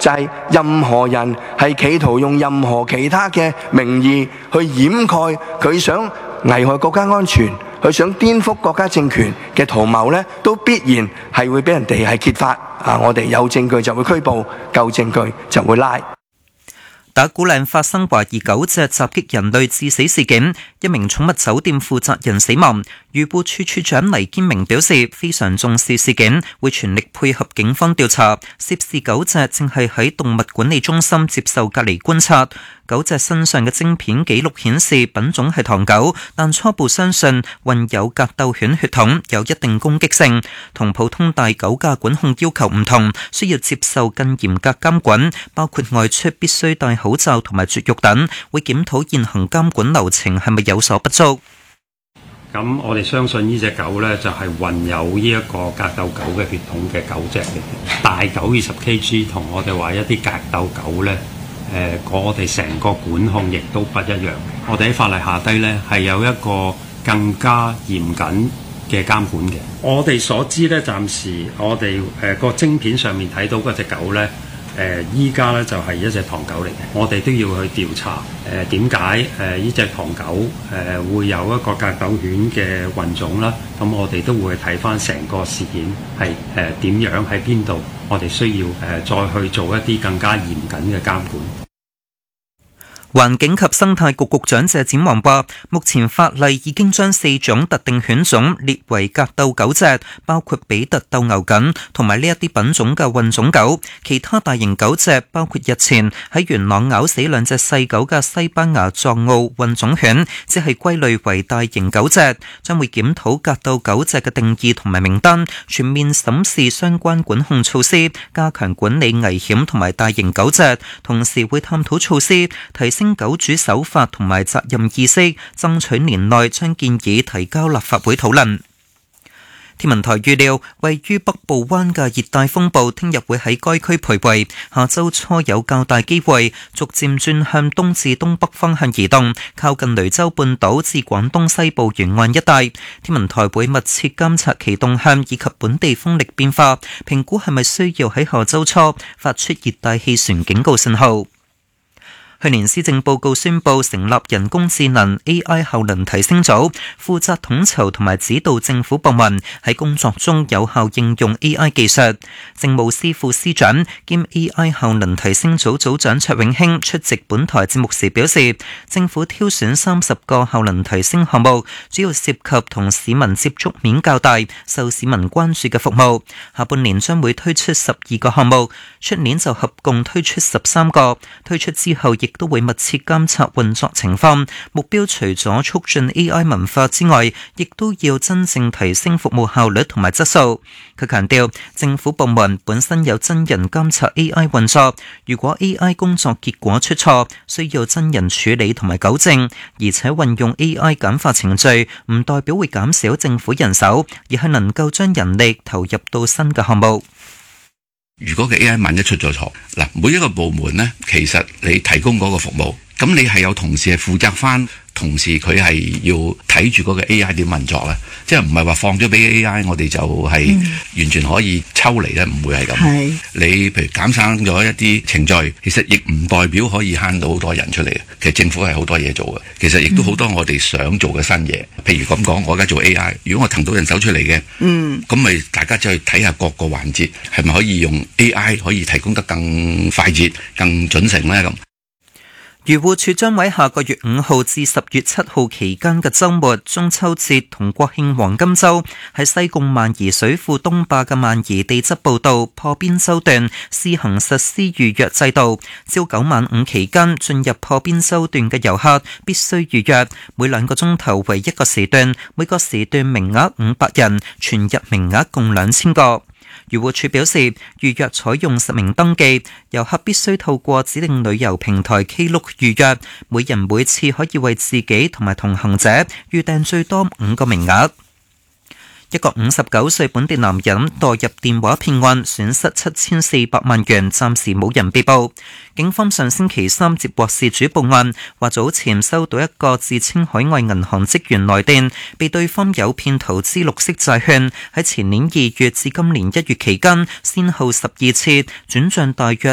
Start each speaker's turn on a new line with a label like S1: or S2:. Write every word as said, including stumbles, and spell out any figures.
S1: 就係任何人係企圖用任何其他嘅名義去掩蓋佢想危害國家安全、佢想顛覆國家政權嘅圖謀呢，都必然係會俾人哋係揭發啊！我哋有證據就會拘捕，夠證據就會拉。
S2: 打鼓嶺發生懷疑狗隻襲擊人類致死事件，一名寵物酒店負責人死亡。漁護處處長黎堅明表示，非常重視事件，會全力配合警方調查。涉事狗隻正係喺動物管理中心接受隔離觀察。狗隻身上嘅晶片記錄顯示品種係唐狗，但初步相信混有格鬥犬血統，有一定攻擊性，同普通大狗嘅管控要求唔同，需要接受更嚴格監管，包括外出必須戴口罩同埋絕育等，會檢討現行監管流程係咪有所不足。
S3: 咁我哋相信呢隻狗呢，就係混有呢一個格鬥狗嘅血統嘅狗隻嘅，大狗二十 kg 同我哋話一啲格鬥狗呢，誒、呃，我哋成個管控亦都不一樣。我哋喺法例下低呢，係有一個更加嚴謹嘅監管嘅。我哋所知呢，暫時我哋誒個晶片上面睇到嗰隻狗呢。誒依家咧就係一隻唐狗嚟嘅，我哋都要去調查誒點解誒呢隻唐狗誒、呃、會有一個格鬥犬嘅混種啦。咁我哋都會睇翻成個事件係誒點樣喺邊度，我哋需要誒、呃、再去做一啲更加嚴謹嘅監管。
S2: 環境及生態局局長謝展寰話，目前法例已經將四種特定犬種列為格鬥狗隻，包括比特鬥牛梗同埋呢一啲品種嘅混種狗。其他大型狗隻包括日前喺元朗咬死兩隻細狗嘅西班牙藏獒混種犬，只係歸類為大型狗隻。將會檢討格鬥狗隻嘅定義同埋名單，全面審視相關管控措施，加強管理危險同埋大型狗隻，同時會探討措施，提升狗主守法同埋責任意識，爭取年內將建議提交立法會討論。天文台預料，位於北部灣嘅熱帶風暴聽日會喺該區徘徊，下周初有較大機會逐漸轉向東至東北方向移動，靠近雷州半島至廣東西部沿岸一帶。天文台會密切監察其動向以及本地風力變化，評估係咪需要喺下周初發出熱帶氣旋警告信號。去年施政報告宣布成立人工智能 A I 效能提升組，負責統籌同埋指導政府部門喺工作中有效應用 A I 技術。政務司副司長兼 A I 效能提升組組長卓永興出席本台節目時表示，政府挑選三十個效能提升項目，主要涉及同市民接觸面較大、受市民關注嘅服務。下半年將會推出十二個項目，出年就合共推出十三個。推出之後亦都會密切監察運作情況，目標除咗促進 A I 文化之外，亦都要真正提升服務效率同埋質素。佢強調，政府部門本身有真人監察 A I 運作，如果 A I 工作結果出錯，需要真人處理同埋糾正，而且運用 A I 簡化程序，唔代表會減少政府人手，而係能夠將人力投入到新嘅項目。
S4: 如果個 A I 萬一出咗錯，嗱，每一個部門呢，其實你提供嗰個服務，咁你係有同事係負責翻，同時佢係要睇住嗰個 A I 點運作咧，即係唔係話放咗俾 A I， 我哋就係完全可以抽離咧，唔會係咁。係你譬如減省咗一啲程序，其實亦唔代表可以慳到好多人出嚟嘅。其實政府係好多嘢做嘅，其實亦都好多我哋想做嘅新嘢。譬如咁講，我而家做 A I， 如果我騰到人手出嚟嘅，嗯，咁咪大家就去睇下各個環節係咪可以用 A I 可以提供得更快捷、更準成咧咁。
S2: 漁護署將喺下個月五號至十月七號期間嘅週末、中秋節同國慶黃金週，喺西貢萬宜水庫東壩嘅萬宜地質步道破邊洲段試行實施預約制度。朝九晚五期間進入破邊洲段嘅遊客必須預約，每兩個鐘頭為一個時段，每個時段名額五百人，全日名額共兩千個。漁護署表示，預約採用實名登記，遊客必須透過指定旅遊平台 Klook 預約，每人每次可以為自己同埋同行者預訂最多五個名額。一個五十九歲本地男人墮入電話騙案，損失七千四百萬元，暫時冇人被捕。警方上星期三接獲事主報案，話早前收到一個自稱海外銀行職員來電，被對方誘騙投資綠色債券，喺前年二月至今年一月期間，先後十二次轉賬大約